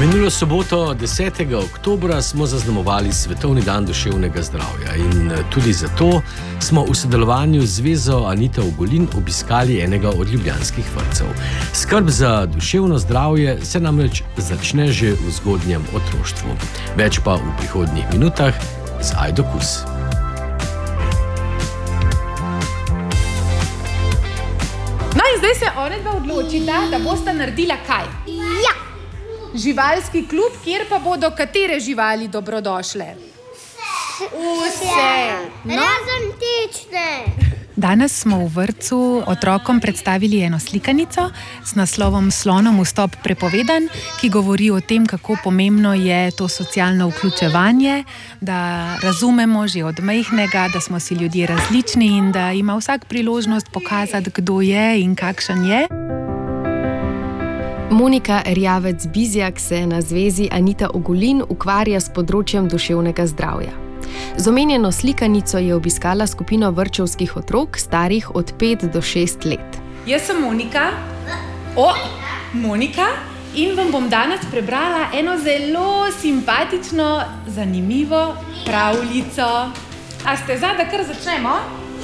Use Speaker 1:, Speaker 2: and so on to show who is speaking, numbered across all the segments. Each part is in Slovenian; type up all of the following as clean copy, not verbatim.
Speaker 1: Minulo soboto, 10. oktobra, smo zaznamovali Svetovni dan duševnega zdravja in tudi zato smo v sodelovanju z Zvezo Anita Ogulin obiskali enega od ljubljanskih vrtcev. Skrb za duševno zdravje se namreč začne že v zgodnjem otroštvu. Več pa v prihodnjih minutah z Ajdo Kus.
Speaker 2: No in zdaj se onedva odločita, da bosta naredila kaj?
Speaker 3: Ja!
Speaker 2: Živalski klub, kjer pa bodo katere živali dobrodošle? Vse!
Speaker 3: No? Razen tečne!
Speaker 4: Danes smo v vrtcu otrokom predstavili eno slikanico s naslovom Slonom vstop prepovedan, ki govori o tem, kako pomembno je to socialno vključevanje, da razumemo že od majhnega, da smo si ljudje različni in da ima vsak priložnost pokazati, kdo je in kakšen je.
Speaker 5: Monika Erjavec-Bizjak se na Zvezi Anita Ogulin ukvarja s področjem duševnega zdravja. Z omenjeno slikanico je obiskala skupino vrtčevskih otrok, starih od 5 do 6 let.
Speaker 2: Jaz sem Monika. Monika. In vam bom danes prebrala eno zelo simpatično, zanimivo pravljico. A ste za, da kar začnemo?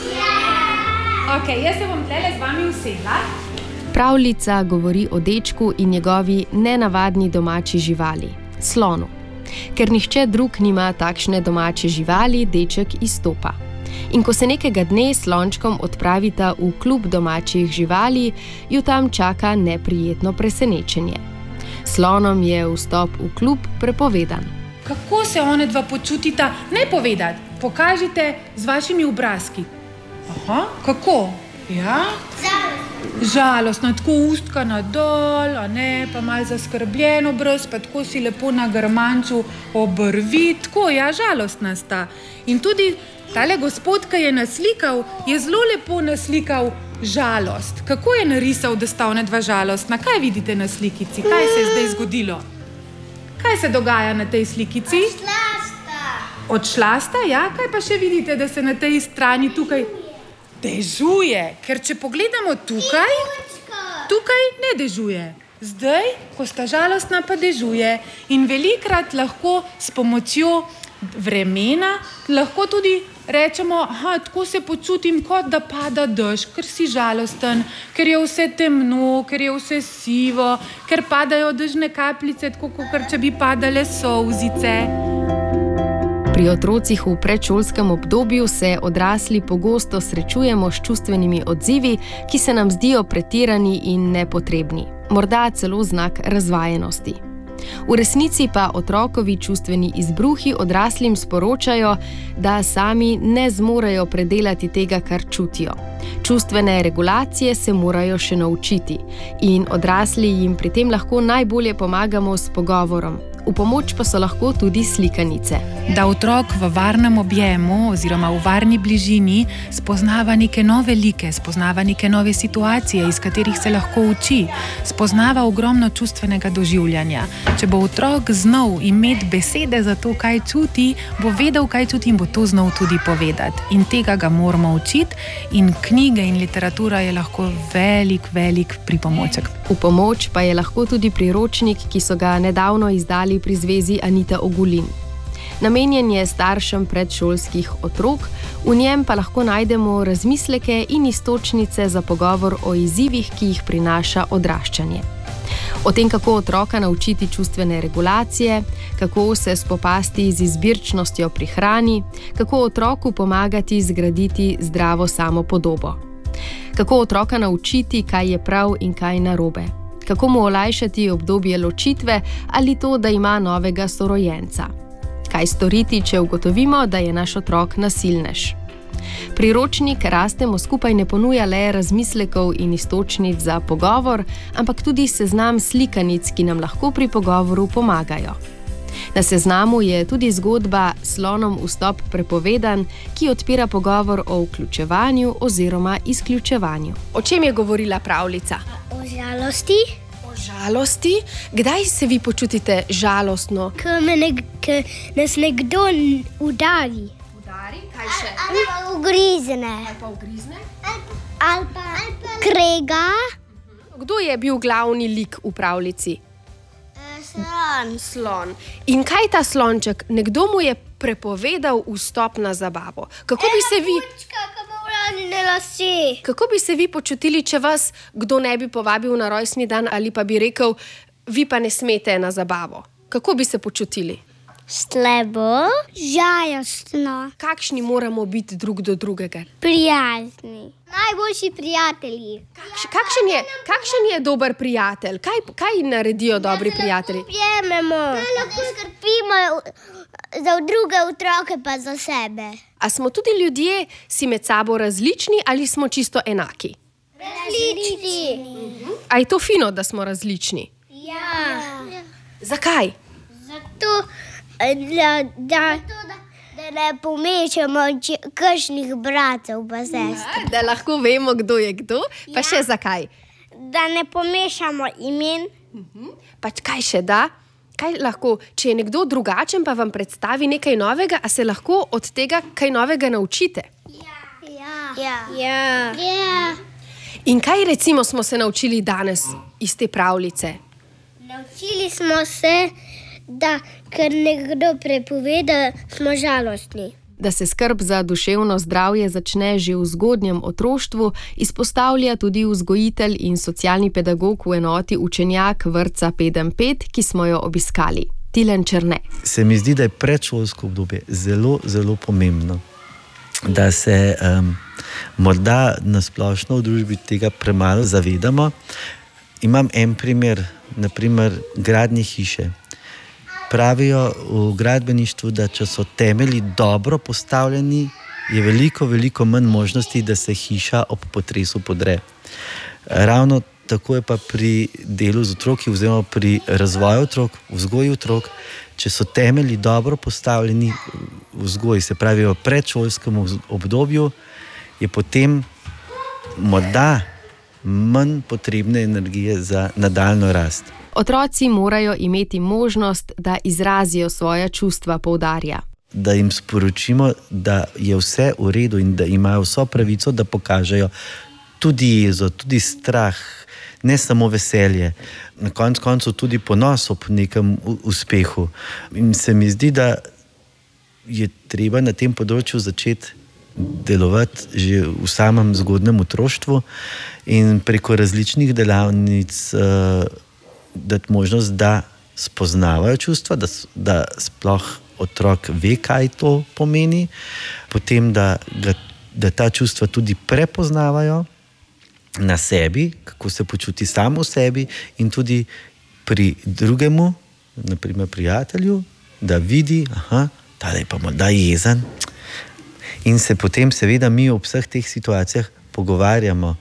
Speaker 2: Ja! Ok, jaz se bom tlele z vami usedla.
Speaker 5: Pravljica govori o dečku in njegovi nenavadni domači živali, slonu. Ker nihče drug nima takšne domače živali, deček izstopa. In ko se nekega dne s slončkom odpravita v klub domačih živali, ju tam čaka neprijetno presenečenje. Slonom je vstop v klub prepovedan.
Speaker 2: Kako se onedva počutita? Ne povedati, pokažite z vašimi obrazki. Aha, kako? Ja? Žalostno, tako ustka nadol, a ne, pa malo zaskrbljen obraz, pa tako si lepo na grmanču obrvi, tako, ja, žalostna sta. In tudi tale gospod, ki je naslikal, je zelo lepo naslikal žalost. Kako je narisal, da sta onedva žalostna? Kaj vidite na slikici? Kaj se je zdaj zgodilo? Kaj se dogaja na tej slikici? Odšla sta, ja? Kaj pa še vidite, da se na tej strani tukaj dežuje? Ker če pogledamo tukaj ne dežuje. Zdaj, ko sta žalostna, pa dežuje. In velikrat lahko s pomočjo vremena lahko tudi rečemo, tako se počutim, kot da pada dež, ker si žalosten, ker je vse temno, ker je vse sivo, ker padajo dežne kapljice, tako kot če bi padale solzice.
Speaker 5: Pri otrocih v predšolskem obdobju se odrasli pogosto srečujemo s čustvenimi odzivi, ki se nam zdijo pretirani in nepotrebni, morda celo znak razvajenosti. V resnici pa otrokovi čustveni izbruhi odraslim sporočajo, da sami ne zmorejo predelati tega, kar čutijo. Čustvene regulacije se morajo še naučiti in odrasli jim pri tem lahko najbolje pomagamo s pogovorom. V pomoč pa so lahko tudi slikanice.
Speaker 4: Da otrok v varnem objemu oziroma v varni bližini spoznava neke nove like, spoznava neke nove situacije, iz katerih se lahko uči, spoznava ogromno čustvenega doživljanja. Če bo otrok znal imeti besede za to, kaj čuti, bo vedel, kaj čuti in bo to znal tudi povedati. In tega ga moramo učiti in knjige in literatura je lahko velik pripomoček.
Speaker 5: V pomoč pa je lahko tudi priročnik, ki so ga nedavno izdali pri Zvezi Anita Ogulin. Namenjen je staršem predšolskih otrok, v njem pa lahko najdemo razmisleke in iztočnice za pogovor o izzivih, ki jih prinaša odraščanje. O tem, kako otroka naučiti čustvene regulacije, kako se spopasti z izbirčnostjo pri hrani, kako otroku pomagati zgraditi zdravo samopodobo. Kako otroka naučiti, kaj je prav in kaj narobe. Kako mu olajšati obdobje ločitve ali to, da ima novega sorojenca. Kaj storiti, če ugotovimo, da je naš otrok nasilnež. Priročnik Rastemo skupaj ne ponuja le razmislekov in iztočnic za pogovor, ampak tudi seznam slikanic, ki nam lahko pri pogovoru pomagajo. Na seznamu je tudi zgodba Slonom vstop prepovedan, ki odpira pogovor o vključevanju oziroma izključevanju.
Speaker 6: O čem je govorila pravljica?
Speaker 3: O žalosti.
Speaker 6: O žalosti? Kdaj se vi počutite žalostno?
Speaker 3: Ko nas nekdo udari.
Speaker 6: Udari? Kaj še?
Speaker 3: Ali pa ugrizne. Ali pa krega.
Speaker 6: Kdo je bil glavni lik v pravljici? Slon. In kaj je ta slonček? Nekdo mu je prepovedal vstop na zabavo. Kako bi se vi počutili, če vas kdo ne bi povabil na rojstni dan ali pa bi rekel, vi pa ne smete na zabavo? Kako bi se počutili?
Speaker 3: Slabo, žalostno,
Speaker 6: Kakšni moramo biti drug do drugega?
Speaker 3: prijazni. Najboljši prijatelji.
Speaker 6: Kakšen je dober prijatelj? Kaj naredijo dobri prijatelji?
Speaker 3: Objememo. Lahko skrbimo za druge otroke pa za sebe.
Speaker 6: A smo tudi ljudje si med sabo različni ali smo čisto enaki?
Speaker 3: Različni.
Speaker 6: A je to fino, da smo različni?
Speaker 3: Ja.
Speaker 6: Zakaj?
Speaker 3: Zato, da ne pomešamo kakšnih bratov pa sester.
Speaker 6: Da lahko vemo, kdo je kdo, pa še zakaj.
Speaker 3: Da ne pomešamo imen.
Speaker 6: Pač kaj še da? Kaj lahko, če je nekdo drugačen, pa vam predstavi nekaj novega, a se lahko od tega kaj novega naučite?
Speaker 3: Ja.
Speaker 6: In kaj recimo smo se naučili danes iz te pravljice?
Speaker 3: Naučili smo se, da ker nekdo prepove, da smo žalostni.
Speaker 5: Da se skrb za duševno zdravje začne že v zgodnjem otroštvu, izpostavlja tudi vzgojitelj in socialni pedagog v enoti Učenjak vrtca 5-5, ki smo jo obiskali. Tilen Černe.
Speaker 7: Se mi zdi, da je predšolsko obdobje zelo, zelo pomembno, da se morda na splošno v družbi tega premalo zavedamo. Imam en primer, naprimer gradnje hiše. Pravijo v gradbeništvu, da če so temelji dobro postavljeni, je veliko manj možnosti, da se hiša ob potresu podre. Ravno tako je pa pri delu z otroki, oziroma pri razvoju otrok, vzgoji otrok, če so temelji dobro postavljeni v vzgoji, se pravi v predšolskem obdobju, je potem morda manj potrebne energije za nadaljnjo rast.
Speaker 5: Otroci morajo imeti možnost, da izrazijo svoja čustva, poudarja.
Speaker 7: Da jim sporočimo, da je vse v redu in da imajo vso pravico, da pokažejo tudi jezo, tudi strah, ne samo veselje, na koncu tudi ponos ob nekem uspehu. In se mi zdi, da je treba na tem področju začeti delovati že v samem zgodnjem otroštvu in preko različnih delavnic dati možnost, da spoznavajo čustva, da sploh otrok ve, kaj to pomeni, potem, da ta čustva tudi prepoznavajo na sebi, kako se počuti samo v sebi in tudi pri drugemu, naprimer prijatelju, da vidi, tale je pa morda jezen. In se potem seveda mi ob vseh teh situacijah pogovarjamo,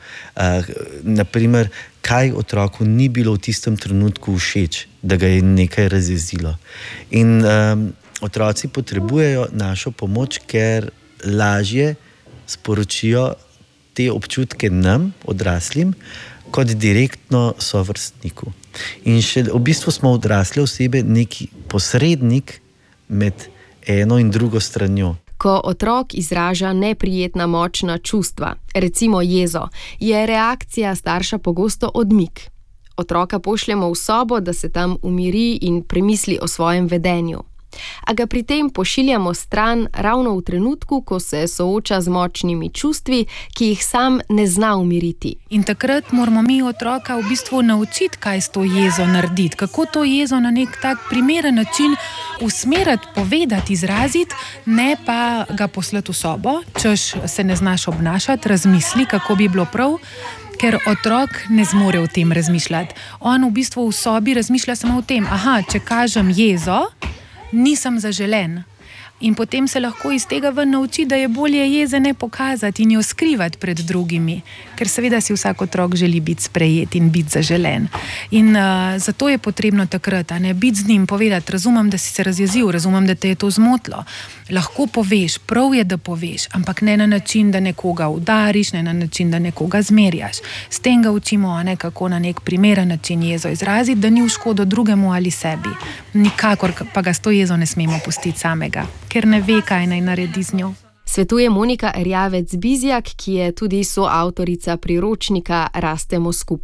Speaker 7: naprimer, kaj otroku ni bilo v tistem trenutku všeč, da ga je nekaj razjezilo. In otroci potrebujejo našo pomoč, ker lažje sporočijo te občutke nam, odraslim, kot direktno sovrstniku. In še v bistvu smo odrasle osebe neki posrednik med eno in drugo stranjo.
Speaker 5: Ko otrok izraža neprijetna močna čustva, recimo jezo, je reakcija starša pogosto odmik. Otroka pošljemo v sobo, da se tam umiri in premisli o svojem vedenju. A ga pri tem pošiljamo stran ravno v trenutku, ko se sooča z močnimi čustvi, ki jih sam ne zna umiriti.
Speaker 4: In takrat moramo mi otroka v bistvu naučiti, kaj s to jezo narediti, kako to jezo na nek tak primeren način usmeriti, povedati, izraziti, ne pa ga poslati v sobo, češ se ne znaš obnašati, razmisli, kako bi bilo prav, ker otrok ne zmore o tem razmišljati. On v bistvu v sobi razmišlja samo o tem, če kažem jezo, nisem zaželen. In potem se lahko iz tega ven nauči, da je bolje jeze ne pokazati in jo skrivati pred drugimi, ker seveda si vsak otrok želi biti sprejet in biti zaželen. In zato je potrebno takrat, biti z njim, povedati, razumem, da si se razjezil, razumem, da te je to zmotilo. Lahko poveš, prav je, da poveš, ampak ne na način, da nekoga udariš, ne na način, da nekoga zmerjaš. S tem ga učimo, kako na nek primeren način jezo izraziti, da ni v škodo drugemu ali sebi. Nikakor pa ga s to jezo ne smemo pustiti samega, ker ne ve, kaj naj naredi z njo.
Speaker 5: Svetuje Monika Erjavec Bizjak, ki je tudi soavtorica priročnika Rastemo skupaj.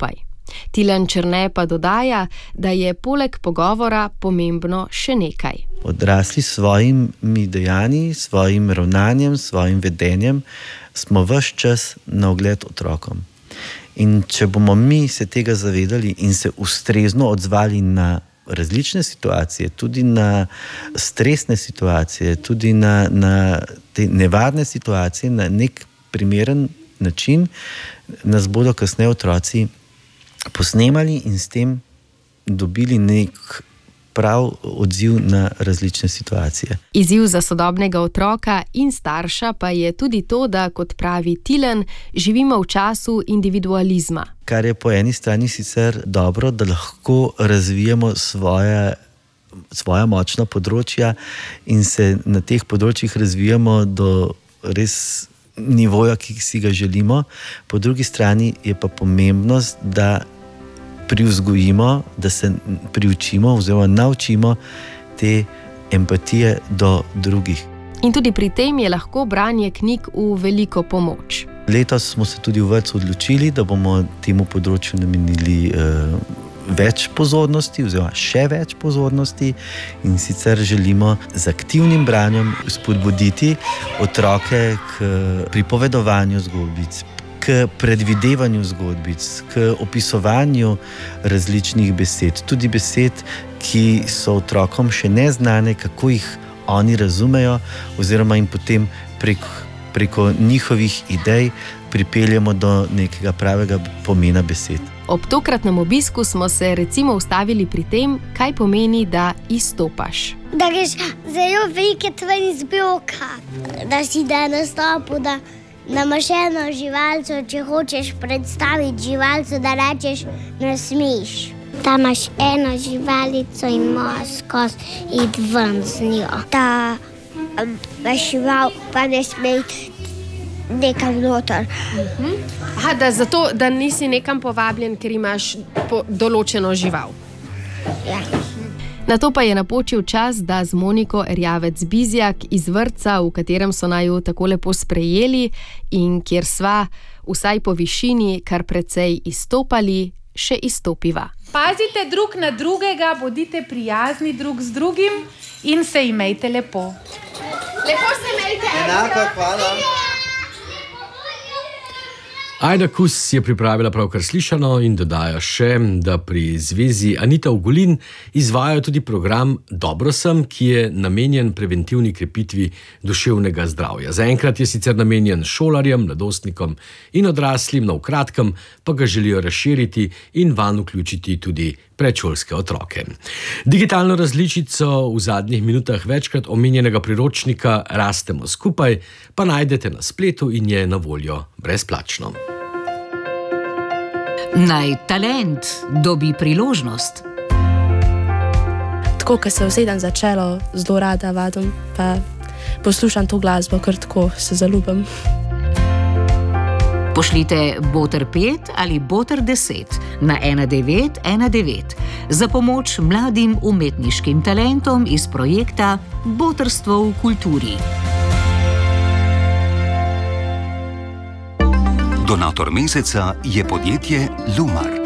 Speaker 5: Tilen Černe pa dodaja, da je poleg pogovora pomembno še nekaj.
Speaker 7: Odrasli s svojimi dejanji, svojim ravnanjem, svojim vedenjem smo ves čas na ogled otrokom. In če bomo mi se tega zavedali in se ustrezno odzvali na različne situacije, tudi na stresne situacije, tudi na te nevarne situacije, na nek primeren način, nas bodo kasneje otroci posnemali in s tem dobili nek prav odziv na različne situacije.
Speaker 5: Izziv za sodobnega otroka in starša pa je tudi to, da, kot pravi Tilen, živimo v času individualizma.
Speaker 7: Kar je po eni strani sicer dobro, da lahko razvijamo svoja močna področja in se na teh področjih razvijamo do res nivoja, ki si ga želimo. Po drugi strani je pa pomembnost, da privzgojimo, da se priučimo oziroma naučimo te empatije do drugih.
Speaker 5: In tudi pri tem je lahko branje knjig v veliko pomoč.
Speaker 7: Letos smo se tudi v vrtcu odločili, da bomo temu področju namenili več pozornosti oziroma še več pozornosti, in sicer želimo z aktivnim branjem spodbuditi otroke k pripovedovanju zgodbic, k predvidevanju zgodbic, k opisovanju različnih besed, tudi besed, ki so otrokom še neznane, kako jih oni razumejo, oziroma jim potem preko njihovih idej pripeljemo do nekega pravega pomena besed.
Speaker 5: Ob tokratnem obisku smo se recimo ustavili pri tem, kaj pomeni, da izstopaš.
Speaker 3: Da greš zelo velike stvari iz bloka, da si da nastopu, da imaš eno živalco, če hočeš predstaviti živalco, da rečeš, ne smeš. Da imaš eno živalico in moraš skozi iti ven z njo. Da imaš žival, pa ne smeš nekam noter.
Speaker 6: Aha, da zato, da nisi nekam povabljen, ker imaš določeno žival.
Speaker 3: Ja.
Speaker 5: Nato pa je napočil čas, da z Moniko Erjavec-Bizjak iz vrtca, v katerem so naju tako lepo sprejeli in kjer sva, vsaj po višini, kar precej izstopali, še izstopiva.
Speaker 2: Pazite drug na drugega, bodite prijazni drug z drugim in se imejte lepo.
Speaker 6: Lepo se imejte!
Speaker 7: Enako, hvala!
Speaker 1: Ajda Kus je pripravila pravkar slišano in dodaja še, da pri Zvezi Anita Ogulin izvajajo tudi program Dobro sem, ki je namenjen preventivni krepitvi duševnega zdravja. Zaenkrat je sicer namenjen šolarjem, mladostnikom in odraslim, v kratkem pa ga želijo razširiti in vanj vključiti tudi predšolske otroke. Digitalno različico v zadnjih minutah večkrat omenjenega priročnika Rastemo skupaj pa najdete na spletu in je na voljo brezplačno.
Speaker 8: Naj talent dobi priložnost.
Speaker 9: Tako, ko se usedem za čelo, zelo rada vadim, pa poslušam to glasbo, ker tako se zaljubim.
Speaker 8: Pošljite Boter 5 ali Boter 10 na 1919 za pomoč mladim umetniškim talentom iz projekta Botrstvo v kulturi.
Speaker 10: Donator meseca je podjetje Lumar.